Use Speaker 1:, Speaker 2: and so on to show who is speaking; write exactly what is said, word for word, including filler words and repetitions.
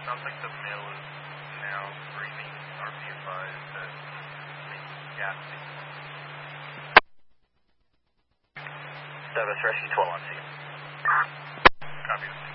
Speaker 1: sounds like the male is now breathing. R P advised that he's making gas signals.
Speaker 2: Service Rescue twelve on scene.
Speaker 1: Copy.